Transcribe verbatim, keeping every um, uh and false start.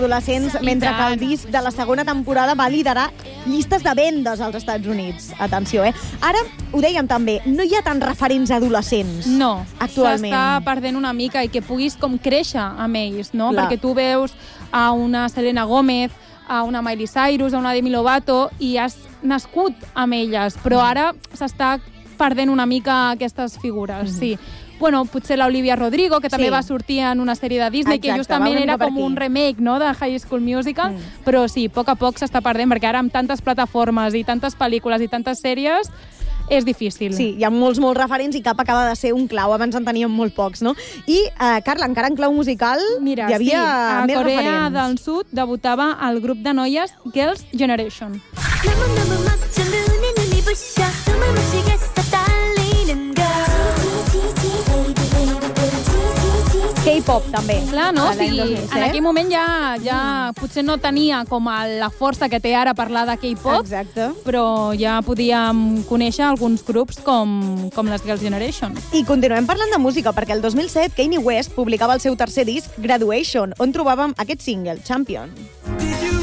adolescents, mentre que el disc de la segona temporada va liderar llistes de vendes als Estats Units. Atenció, eh? Ara, ho dèiem també, no hi ha tants referents adolescents. No, actualment. s'està perdent una mica i que puguis com créixer amb ells, no? Clar. Perquè tu veus a una Selena Gómez, a una Miley Cyrus, a una Demi Lovato, i has nascut amb elles, però ara s'està perdent una mica aquestes figures, mm-hmm. sí. Bueno, potser l'Olivia Rodrigo, que també Sí. va sortir en una sèrie de Disney, Exacte, que justament va una era mica per com aquí. un remake, no?, de High School Musical, Mm. però sí, a poc a poc s'està perdent, perquè ara amb tantes plataformes i tantes pel·lícules i tantes sèries és difícil. Sí, hi ha molts, molts referents i cap acaba de ser un clau. Abans en teníem molt pocs, no? I, eh, Carla, encara en clau musical Mira, hi havia sí, a més Corea referents. del Sud debutava el grup de noies Girls' Generation. 너무너무 멋져 눈에 눈이 부셔 숨을 못 쉬겠어 떨리는 걸 K-pop, també. Clar, no? O de l'any sigui, dos mil en set. aquell moment ja, ja potser no tenia com a la força que té ara parlar de K-pop, Exacte. però ja podíem conèixer alguns grups com, com les Girls' Generation. I continuem parlant de música, perquè el dos mil set Kanye West publicava el seu tercer disc, Graduation, on trobàvem aquest single, Champion.